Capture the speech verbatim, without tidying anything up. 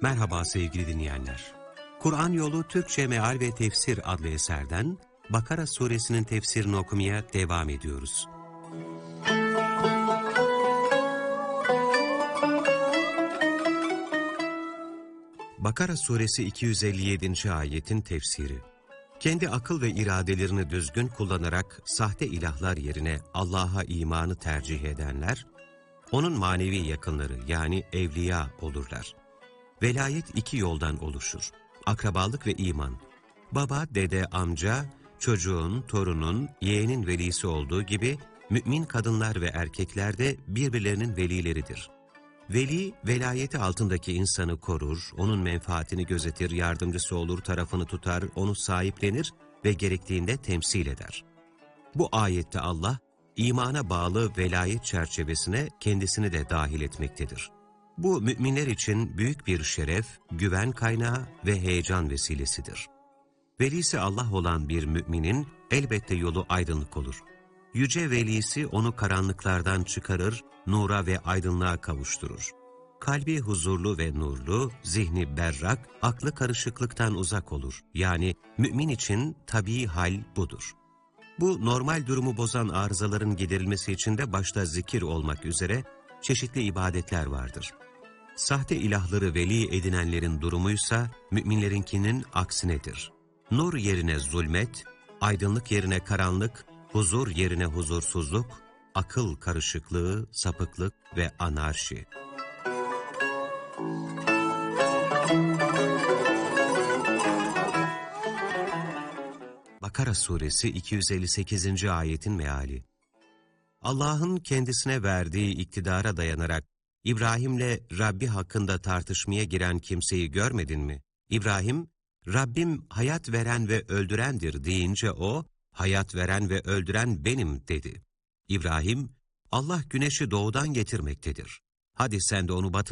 Merhaba sevgili dinleyenler. Kur'an Yolu Türkçe Meal ve Tefsir adlı eserden Bakara suresinin tefsirini okumaya devam ediyoruz. Bakara suresi iki yüz elli yedinci ayetin tefsiri. Kendi akıl ve iradelerini düzgün kullanarak sahte ilahlar yerine Allah'a imanı tercih edenler, onun manevi yakınları yani evliya olurlar. Velayet iki yoldan oluşur. Akrabalık ve iman. Baba, dede, amca, çocuğun, torunun, yeğenin velisi olduğu gibi mümin kadınlar ve erkekler de birbirlerinin velileridir. Veli, velayeti altındaki insanı korur, onun menfaatini gözetir, yardımcısı olur, tarafını tutar, onu sahiplenir ve gerektiğinde temsil eder. Bu ayette Allah, imana bağlı velayet çerçevesine kendisini de dahil etmektedir. Bu müminler için büyük bir şeref, güven kaynağı ve heyecan vesilesidir. Velisi Allah olan bir müminin elbette yolu aydınlık olur. Yüce velisi onu karanlıklardan çıkarır, nura ve aydınlığa kavuşturur. Kalbi huzurlu ve nurlu, zihni berrak, aklı karışıklıktan uzak olur. Yani mümin için tabii hal budur. Bu normal durumu bozan arızaların giderilmesi için de başta zikir olmak üzere çeşitli ibadetler vardır. Sahte ilahları veli edinenlerin durumuysa müminlerinkinin aksinedir. Nur yerine zulmet, aydınlık yerine karanlık, huzur yerine huzursuzluk, akıl karışıklığı, sapıklık ve anarşi. Bakara suresi iki yüz elli sekizinci ayetin meali. Allah'ın kendisine verdiği iktidara dayanarak İbrahim'le Rabbi hakkında tartışmaya giren kimseyi görmedin mi? İbrahim, Rabbim hayat veren ve öldürendir deyince o, hayat veren ve öldüren benim dedi. İbrahim, Allah güneşi doğudan getirmektedir. Hadi sen de onu batı